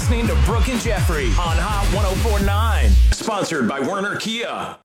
listening to Brooke and Jeffrey on Hot 104.9. Sponsored by Werner Kia.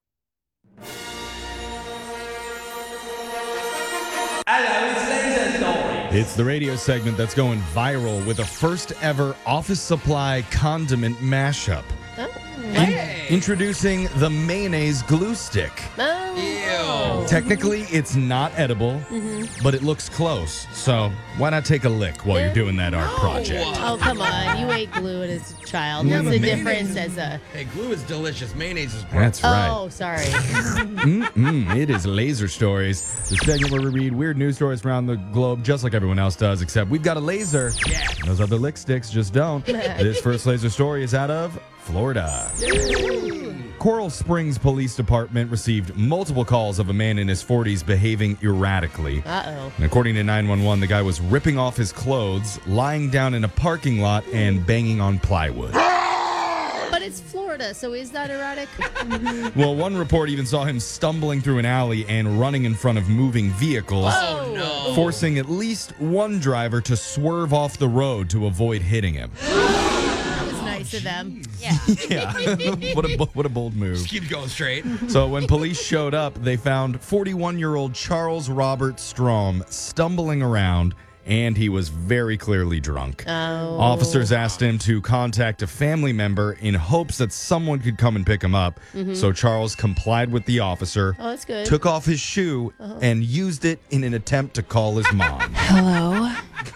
It's the radio segment that's going viral with a first ever office supply condiment mashup. Introducing the mayonnaise glue stick. Ew. Technically, it's not edible, but it looks close. So why not take a lick while you're doing that art project? Oh, come on. You ate glue as a child. What's the difference as a... Hey, glue is delicious. Mayonnaise is gross. That's right. Oh, sorry. It is Laser Stories, the segment where we read weird news stories around the globe just like everyone else does, except we've got a laser. Yeah. Those other lick sticks just don't. This first laser story is out of Florida. Coral Springs Police Department received multiple calls of a man in his 40s behaving erratically. Uh-oh. And according to 911, the guy was ripping off his clothes, lying down in a parking lot, and banging on plywood. But it's Florida, so is that erratic? Well, one report even saw him stumbling through an alley and running in front of moving vehicles, Oh, no. forcing at least one driver to swerve off the road to avoid hitting him. That was nice of them. Yeah. Yeah, what a bold move. Just keep going straight. So when police showed up, they found 41-year-old Charles Robert Strom stumbling around, and he was very clearly drunk. Oh. Officers asked him to contact a family member in hopes that someone could come and pick him up. So Charles complied with the officer, Oh, that's good. took off his shoe, and used it in an attempt to call his mom. Hello?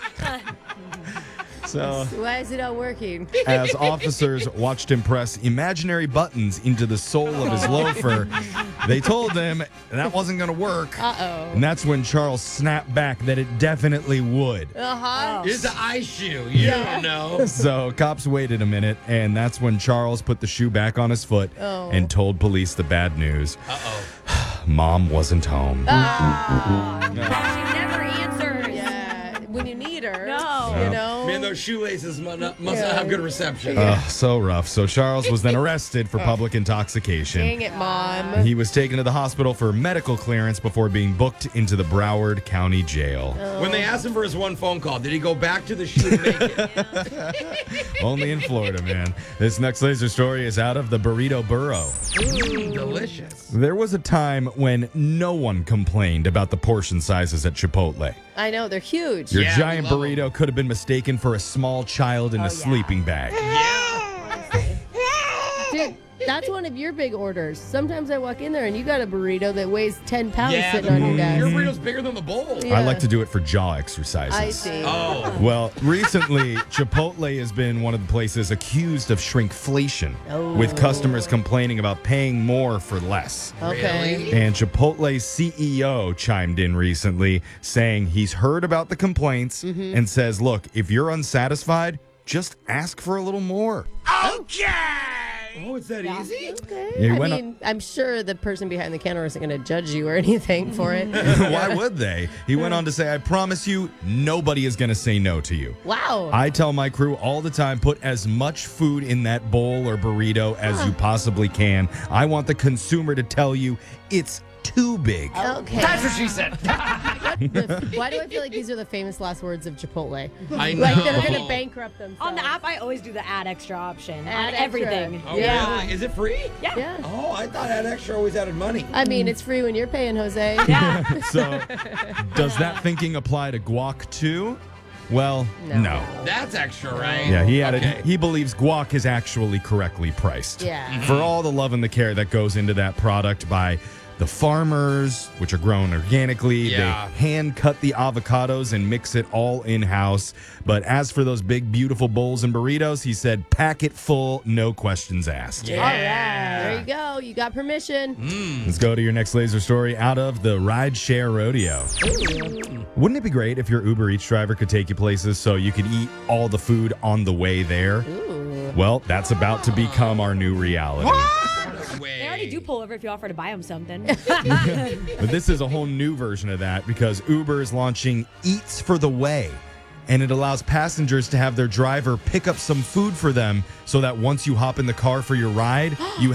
So Why is it not working? as officers watched him press imaginary buttons into the sole of his loafer, they told him that wasn't going to work. Uh-oh. And that's when Charles snapped back that it definitely would. Uh-huh. It's an ice shoe. You don't know. So cops waited a minute, and that's when Charles put the shoe back on his foot and told police the bad news. Uh-oh. Mom wasn't home. She never answers. Yeah. When you need her. No. You know? Man, those shoelaces must not have good reception. So rough. So Charles was then arrested for public intoxication. Dang it, Mom. He was taken to the hospital for medical clearance before being booked into the Broward County Jail. When they asked him for his one phone call, did he go back to the shoe to make it? Only in Florida, man. This next laser story is out of the Burrito Borough. Delicious. There was a time when no one complained about the portion sizes at Chipotle. I know, they're huge. Your Yeah, giant we love burrito could have been mistaken for a small child in a sleeping bag. Dude, that's one of your big orders. Sometimes I walk in there and you got a burrito that weighs 10 pounds Yeah, sitting on your desk. your burrito's bigger than the bowl. Yeah. I like to do it for jaw exercises. I see. Oh. Well, recently, Chipotle has been one of the places accused of shrinkflation, with customers complaining about paying more for less. Okay. Really? And Chipotle's CEO chimed in recently saying he's heard about the complaints and says, look, if you're unsatisfied, just ask for a little more. Oh, it's that easy? Okay. Yeah, he I went mean, I'm sure the person behind the counter isn't going to judge you or anything for it. Why would they? He went on to say, I promise you, nobody is going to say no to you. Wow. I tell my crew all the time, put as much food in that bowl or burrito as you possibly can. I want the consumer to tell you it's too big. Okay. That's what she said. Why do I feel like these are the famous last words of Chipotle? I know. Like they're going to bankrupt themselves. On the app, I always do the add extra option Add on extra. everything. Oh, Yeah. really? Is it free? Yeah. Oh, I thought Add Extra always added money. I mean, it's free when you're paying, Jose. Yeah. So, does that thinking apply to guac too? Well, no. That's extra, right? Yeah, he added. Okay. He believes guac is actually correctly priced. Yeah. For all the love and the care that goes into that product by the farmers, which are grown organically. Yeah. They hand cut the avocados and mix it all in-house. But as for those big, beautiful bowls and burritos, he said, pack it full, no questions asked. Yeah. All right. There you go. You got permission. Let's go to your next laser story out of the rideshare rodeo. Wouldn't it be great if your Uber Eats driver could take you places so you could eat all the food on the way there? Well, that's about to become our new reality. They already do pull over if you offer to buy them something. But this is a whole new version of that because Uber is launching Eats for the Way. And it allows passengers to have their driver pick up some food for them so that once you hop in the car for your ride, you